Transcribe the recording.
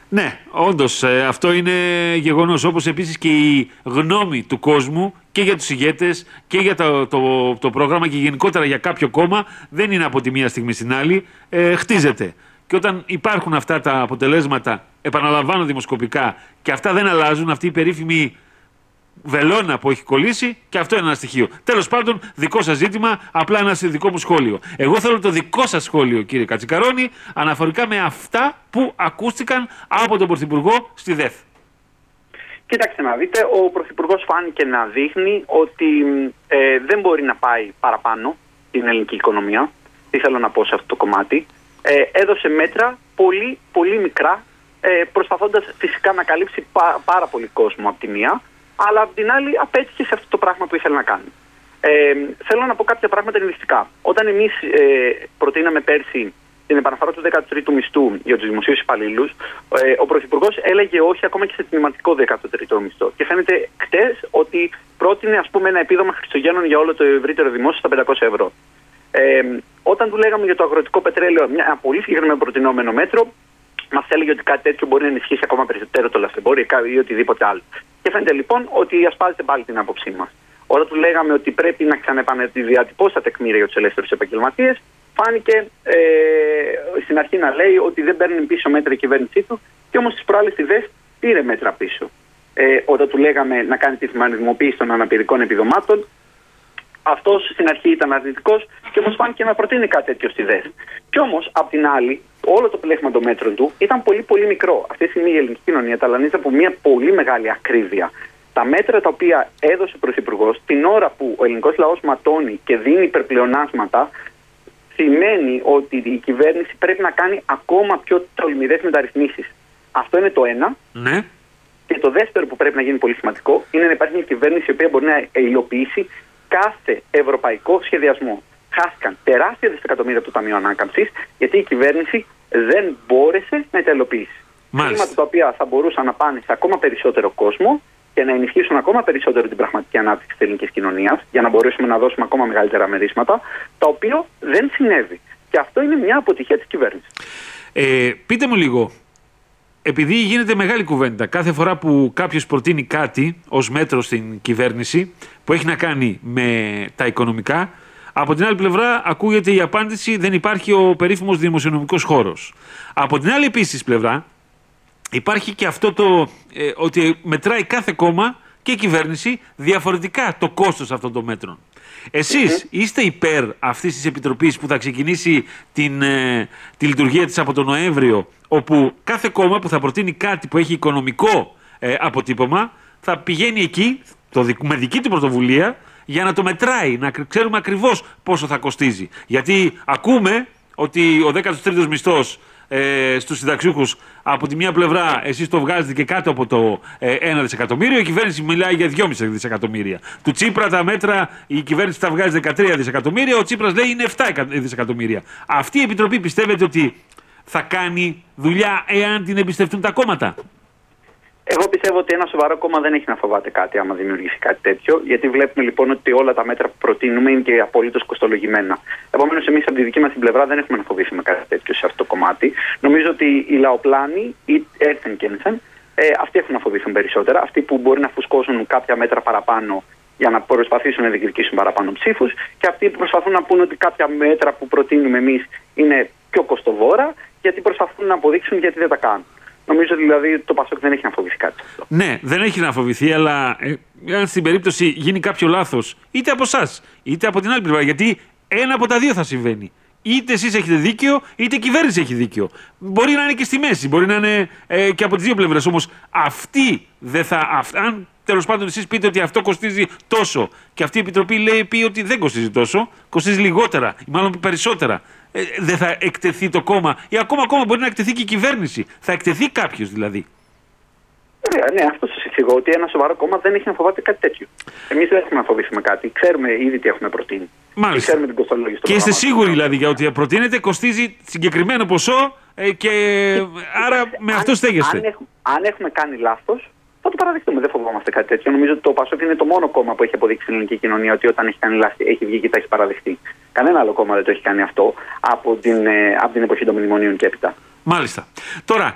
Ναι, όντως αυτό είναι γεγονός. Όπως επίσης και η γνώμη του κόσμου και για τους ηγέτες και για το πρόγραμμα και γενικότερα για κάποιο κόμμα δεν είναι από τη μία στιγμή στην άλλη. Χτίζεται. Και όταν υπάρχουν αυτά τα αποτελέσματα, επαναλαμβάνω δημοσκοπικά, και αυτά δεν αλλάζουν, αυτή η περίφημη βελόνα που έχει κολλήσει, και αυτό είναι ένα στοιχείο. Τέλος πάντων, δικό σας ζήτημα, απλά ένα δικό μου σχόλιο. Εγώ θέλω το δικό σας σχόλιο, κύριε Κατσικαρώνη, αναφορικά με αυτά που ακούστηκαν από τον Πρωθυπουργό στη ΔΕΘ. Κοιτάξτε να δείτε, ο Πρωθυπουργός φάνηκε να δείχνει ότι δεν μπορεί να πάει παραπάνω την ελληνική οικονομία. Τι θέλω να πω σε αυτό το κομμάτι. Έδωσε μέτρα πολύ, πολύ μικρά, προσπαθώντας φυσικά να καλύψει πάρα πολύ κόσμο από τη μία, αλλά από την άλλη απέτυχε σε αυτό το πράγμα που ήθελε να κάνει. Θέλω να πω κάποια πράγματα ενδεικτικά. Όταν εμείς προτείναμε πέρσι την επαναφορά του 13ου μισθού για τους δημοσίους υπαλλήλους, ο Πρωθυπουργός έλεγε όχι ακόμα και σε τμηματικό 13ο μισθό. Και φαίνεται χτες ότι πρότεινε, ας πούμε, ένα επίδομα Χριστουγέννων για όλο το ευρύτερο δημόσιο στα 500 ευρώ. Όταν του λέγαμε για το αγροτικό πετρέλαιο, ένα πολύ συγκεκριμένο προτινόμενο μέτρο, μας έλεγε ότι κάτι τέτοιο μπορεί να ενισχύσει ακόμα περισσότερο το λαθρεμπόριο ή οτιδήποτε άλλο. Και φαίνεται λοιπόν ότι ασπάζεται πάλι την άποψή μας. Όταν του λέγαμε ότι πρέπει να ξαναεπανεδιατυπώσει τα τεκμήρια για τους ελεύθερους επαγγελματίες, φάνηκε στην αρχή να λέει ότι δεν παίρνει πίσω μέτρα η κυβέρνησή του, και όμως στις προάλλες στη ΔΕΘ πήρε μέτρα πίσω. Όταν του λέγαμε να κάνει τη δημοποίηση των αναπηρικών επιδομάτων, αυτός στην αρχή ήταν αρνητικός και όμως φάνηκε να προτείνει κάτι τέτοιο στη ΔΕΘ. Και όμως, απ' την άλλη, όλο το πλέγμα των μέτρων του ήταν πολύ πολύ μικρό. Αυτή τη στιγμή η ελληνική κοινωνία ταλανίζεται από μια πολύ μεγάλη ακρίβεια. Τα μέτρα τα οποία έδωσε ο Πρωθυπουργός την ώρα που ο ελληνικός λαός ματώνει και δίνει υπερπλεονάσματα, σημαίνει ότι η κυβέρνηση πρέπει να κάνει ακόμα πιο τολμηρές μεταρρυθμίσεις. Αυτό είναι το ένα. Ναι. Και το δεύτερο που πρέπει να γίνει πολύ σημαντικό είναι να υπάρχει μια κυβέρνηση η οποία μπορεί να υλοποιήσει κάθε ευρωπαϊκό σχεδιασμό. Χάθηκαν τεράστια δισεκατομμύρια από το Ταμείο Ανάκαμψης, γιατί η κυβέρνηση δεν μπόρεσε να τα υλοποιήσει. Χρήματα τα οποία θα μπορούσαν να πάνε σε ακόμα περισσότερο κόσμο και να ενισχύσουν ακόμα περισσότερο την πραγματική ανάπτυξη της ελληνικής κοινωνίας, για να μπορέσουμε να δώσουμε ακόμα μεγαλύτερα μερίσματα, το οποίο δεν συνέβη. Και αυτό είναι μια αποτυχία της κυβέρνησης. Πείτε μου λίγο. Επειδή γίνεται μεγάλη κουβέντα κάθε φορά που κάποιος προτείνει κάτι ως μέτρο στην κυβέρνηση που έχει να κάνει με τα οικονομικά, από την άλλη πλευρά ακούγεται η απάντηση δεν υπάρχει ο περίφημος δημοσιονομικός χώρος. Από την άλλη επίσης πλευρά υπάρχει και αυτό ότι μετράει κάθε κόμμα και η κυβέρνηση διαφορετικά το κόστος αυτών των μέτρων. Εσείς είστε υπέρ αυτής της επιτροπής που θα ξεκινήσει τη λειτουργία της από τον Νοέμβριο, όπου κάθε κόμμα που θα προτείνει κάτι που έχει οικονομικό αποτύπωμα θα πηγαίνει εκεί με δική του πρωτοβουλία για να το μετράει, να ξέρουμε ακριβώς πόσο θα κοστίζει. Γιατί ακούμε ότι ο 13ος μισθός στους συνταξιούχους από τη μία πλευρά εσείς το βγάζετε και κάτω από το 1 δισεκατομμύριο, η κυβέρνηση μιλάει για 2,5 δισεκατομμύρια. Του Τσίπρα τα μέτρα η κυβέρνηση τα βγάζει 13 δισεκατομμύρια, ο Τσίπρας λέει είναι 7 δισεκατομμύρια. Αυτή η επιτροπή πιστεύετε ότι θα κάνει δουλειά εάν την εμπιστευτούν τα κόμματα? Εγώ πιστεύω ότι ένα σοβαρό κόμμα δεν έχει να φοβάται κάτι άμα δημιουργήσει κάτι τέτοιο, γιατί βλέπουμε λοιπόν ότι όλα τα μέτρα που προτείνουμε είναι και απολύτως κοστολογημένα. Επομένως, εμείς από τη δική μας την πλευρά δεν έχουμε να φοβήσουμε κάτι τέτοιο σε αυτό το κομμάτι. Νομίζω ότι οι λαοπλάνοι, ή έρθεν και ένθεν, αυτοί έχουν να φοβηθούν περισσότερα. Αυτοί που μπορεί να φουσκώσουν κάποια μέτρα παραπάνω για να προσπαθήσουν να διεκδικήσουν παραπάνω ψήφους, και αυτοί που προσπαθούν να πούν ότι κάποια μέτρα που προτείνουμε εμείς είναι πιο κοστοβόρα, γιατί προσπαθούν να αποδείξουν γιατί δεν τα κάνουν. Νομίζω δηλαδή το Πασόκ δεν έχει να φοβηθεί κάτι. Ναι, δεν έχει να φοβηθεί, αλλά αν στην περίπτωση γίνει κάποιο λάθος, είτε από εσάς, είτε από την άλλη πλευρά, γιατί ένα από τα δύο θα συμβαίνει. Είτε εσείς έχετε δίκιο, είτε η κυβέρνηση έχει δίκιο. Μπορεί να είναι και στη μέση, μπορεί να είναι και από τις δύο πλευρές. Όμως αυτή δεν θα. Αν τέλος πάντων εσείς πείτε ότι αυτό κοστίζει τόσο και αυτή η επιτροπή πει ότι δεν κοστίζει τόσο, κοστίζει λιγότερα ή μάλλον περισσότερα, δεν θα εκτεθεί το κόμμα, ή ακόμα μπορεί να εκτεθεί και η κυβέρνηση. Θα εκτεθεί κάποιος δηλαδή. Ναι, αυτό σας εξηγώ, ότι ένα σοβαρό κόμμα δεν έχει να φοβάται κάτι τέτοιο. Εμείς δεν έχουμε να φοβήσουμε κάτι. Ξέρουμε ήδη τι έχουμε προτείνει. Μάλιστα. Ξέρουμε την κοστολογία. Και είστε σίγουροι δηλαδή για ότι προτείνετε κοστίζει συγκεκριμένο ποσό και άρα με αυτό στέγεστε. Αν έχουμε κάνει λάθος, θα το παραδεχτούμε. Δεν φοβόμαστε κάτι τέτοιο. Νομίζω ότι το Πασόκ είναι το μόνο κόμμα που έχει αποδείξει στην ελληνική κοινωνία ότι όταν έχει κάνει λάθη έχει βγει και τα έχει παραδεχτεί. Κανένα άλλο κόμμα δεν το έχει κάνει αυτό από την εποχή των μνημονίων και έπειτα. Μάλιστα. Τώρα,